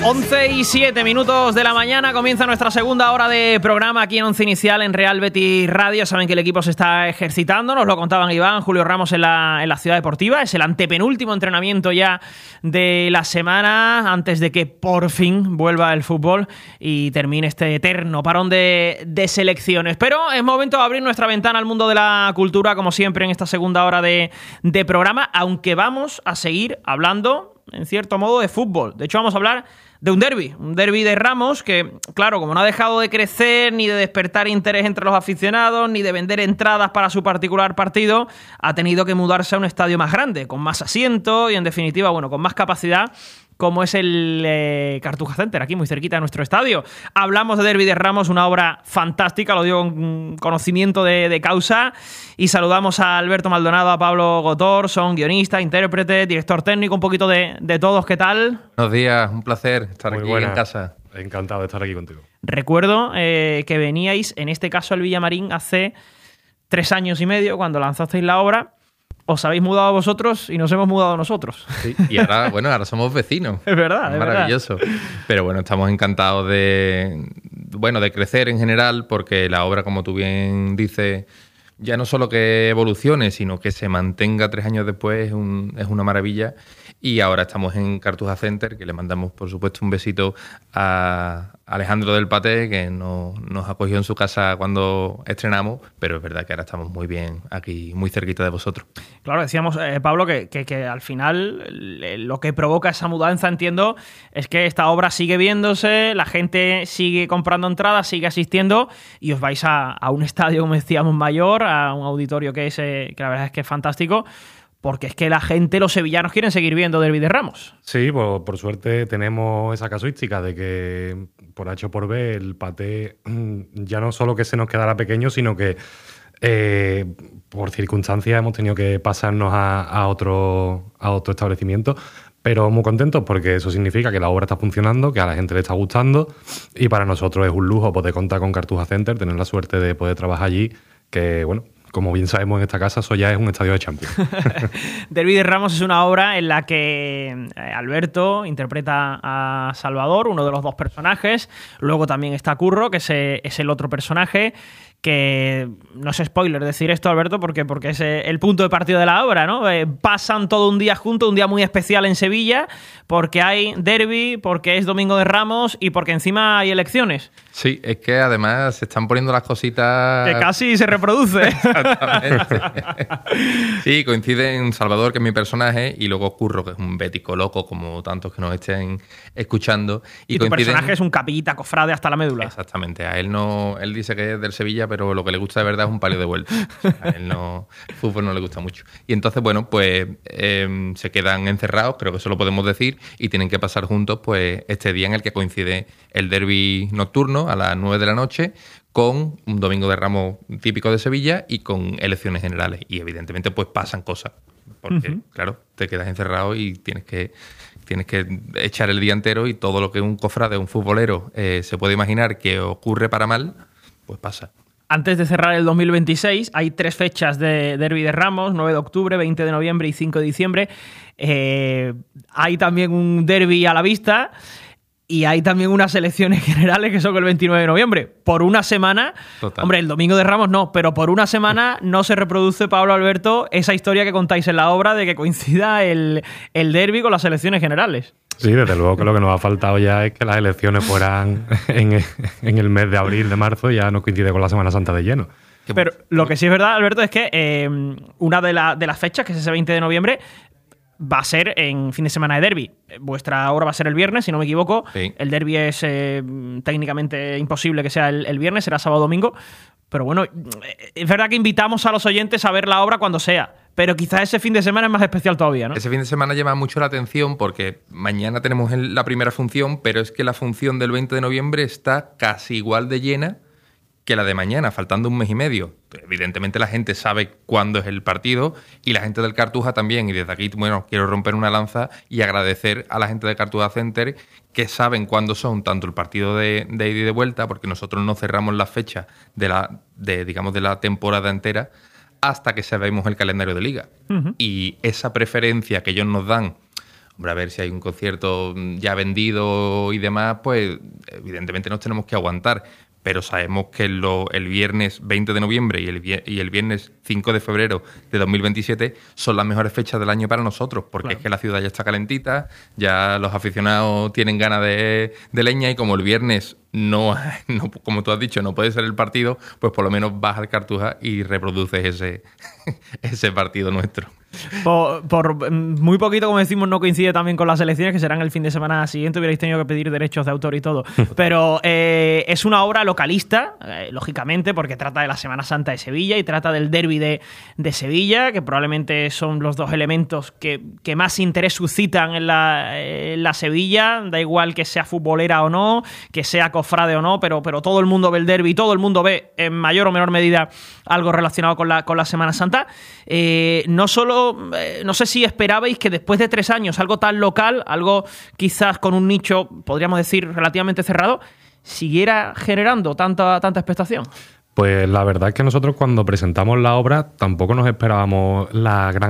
11:07 de la mañana comienza nuestra segunda hora de programa aquí en Once Inicial en Real Betis Radio. Saben que el equipo se está ejercitando, nos lo contaban Iván, Julio Ramos en la Ciudad Deportiva. Es el antepenúltimo entrenamiento ya de la semana antes de que por fin vuelva el fútbol y termine este eterno parón de selecciones. Pero es momento de abrir nuestra ventana al mundo de la cultura, como siempre en esta segunda hora de programa, aunque vamos a seguir hablando en cierto modo de fútbol. De hecho vamos a hablar de un derbi de Ramos que, claro, como no ha dejado de crecer ni de despertar interés entre los aficionados ni de vender entradas para su particular partido, ha tenido que mudarse a un estadio más grande, con más asientos y en definitiva, bueno, con más capacidad, como es el Cartuja Center, aquí muy cerquita de nuestro estadio. Hablamos de Derbi de Ramos, una obra fantástica, lo digo con conocimiento de causa, y saludamos a Alberto Maldonado, a Pablo Gotor, son guionista, intérprete, director técnico, un poquito de todos. ¿Qué tal? Buenos días, un placer estar muy aquí buena. En casa. Encantado de estar aquí contigo. Recuerdo que veníais, en este caso al Villamarín, hace 3 años y medio, cuando lanzasteis la obra. Os habéis mudado vosotros y nos hemos mudado nosotros. Sí, y ahora, bueno, ahora somos vecinos. Es verdad, es maravilloso. Verdad. Pero bueno, estamos encantados de crecer en general, porque la obra, como tú bien dices, ya no solo que evolucione, sino que se mantenga 3 años después, es una maravilla. Y ahora estamos en Cartuja Center, que le mandamos, por supuesto, un besito a Alejandro del Paté, que nos acogió en su casa cuando estrenamos, pero es verdad que ahora estamos muy bien aquí, muy cerquita de vosotros. Claro, decíamos, Pablo, que al final lo que provoca esa mudanza, entiendo, es que esta obra sigue viéndose, la gente sigue comprando entradas, sigue asistiendo y os vais a un estadio, como decíamos, mayor, a un auditorio que la verdad es que es fantástico. Porque es que la gente, los sevillanos, quieren seguir viendo Derbi de Ramos. Sí, por suerte tenemos esa casuística de que por H o por B el Paté ya no solo que se nos quedará pequeño, sino que por circunstancias hemos tenido que pasarnos a otro establecimiento. Pero muy contentos porque eso significa que la obra está funcionando, que a la gente le está gustando, y para nosotros es un lujo poder contar con Cartuja Center, tener la suerte de poder trabajar allí, que bueno, como bien sabemos en esta casa, eso ya es un estadio de Champions. Derbi de Ramos es una obra en la que Alberto interpreta a Salvador, uno de los 2 personajes. Luego también está Curro, que es el otro personaje, que no es spoiler decir esto, Alberto, porque es el punto de partida de la obra, ¿no? Pasan todo un día juntos, un día muy especial en Sevilla, porque hay derbi, porque es Domingo de Ramos y porque encima hay elecciones. Sí, es que además se están poniendo las cositas... Que casi se reproduce. Exactamente. Sí, coinciden Salvador, que es mi personaje, y luego Curro, que es un bético loco, como tantos que nos estén escuchando. Y tu personaje es un capillita cofrade hasta la médula. Exactamente. A él no, él dice que es del Sevilla, pero lo que le gusta de verdad es un palio de vuelta. A él no, el fútbol no le gusta mucho. Y entonces, bueno, pues se quedan encerrados, creo que eso lo podemos decir, y tienen que pasar juntos pues este día en el que coincide el derbi nocturno a las 9 de la noche con un Domingo de Ramos típico de Sevilla y con elecciones generales. Y evidentemente pues pasan cosas, porque claro, te quedas encerrado y tienes que echar el día entero, y todo lo que un cofrade, un futbolero se puede imaginar que ocurre para mal, pues pasa. Antes de cerrar el 2026, hay 3 fechas de Derbi de Ramos, 9 de octubre, 20 de noviembre y 5 de diciembre. Hay también un derbi a la vista y hay también unas elecciones generales que son el 29 de noviembre. Por una semana, Total. Hombre, el Domingo de Ramos no, pero por una semana no se reproduce, Pablo, Alberto, esa historia que contáis en la obra de que coincida el derbi con las elecciones generales. Sí, desde luego que lo que nos ha faltado ya es que las elecciones fueran en el mes de abril, de marzo, y ya no coincide con la Semana Santa de lleno. Pero lo que sí es verdad, Alberto, es que una de las fechas, que es ese 20 de noviembre, va a ser en fin de semana de derbi. Vuestra obra va a ser el viernes, si no me equivoco. Sí. El derbi es técnicamente imposible que sea el viernes, será sábado o domingo. Pero bueno, es verdad que invitamos a los oyentes a ver la obra cuando sea. Pero quizás ese fin de semana es más especial todavía, ¿no? Ese fin de semana llama mucho la atención porque mañana tenemos la primera función, pero es que la función del 20 de noviembre está casi igual de llena que la de mañana, faltando un mes y medio. Evidentemente la gente sabe cuándo es el partido y la gente del Cartuja también. Y desde aquí, bueno, quiero romper una lanza y agradecer a la gente del Cartuja Center, que saben cuándo son tanto el partido de ida y de vuelta, porque nosotros no cerramos las fechas de la temporada entera hasta que sabemos el calendario de liga. Uh-huh. Y esa preferencia que ellos nos dan, Hombre, a ver si hay un concierto ya vendido y demás, pues evidentemente nos tenemos que aguantar. Pero sabemos que el viernes 20 de noviembre y el viernes 5 de febrero de 2027 son las mejores fechas del año para nosotros, porque claro, es que la ciudad ya está calentita, ya los aficionados tienen ganas de leña, y como el viernes no, como tú has dicho, no puede ser el partido, pues por lo menos vas al Cartuja y reproduces ese partido nuestro. Por muy poquito, como decimos, no coincide también con las elecciones, que serán el fin de semana siguiente. Hubierais tenido que pedir derechos de autor y todo. Pero es una obra localista, lógicamente, porque trata de la Semana Santa de Sevilla y trata del derbi de Sevilla, que probablemente son los dos elementos que más interés suscitan en la Sevilla. Da igual que sea futbolera o no, que sea cofrade o no, pero todo el mundo ve el derbi, todo el mundo ve en mayor o menor medida algo relacionado con la Semana Santa. No solo, no sé si esperabais que después de 3 años algo tan local, algo quizás con un nicho, podríamos decir, relativamente cerrado, siguiera generando tanta expectación. Pues la verdad es que nosotros cuando presentamos la obra tampoco nos esperábamos la gran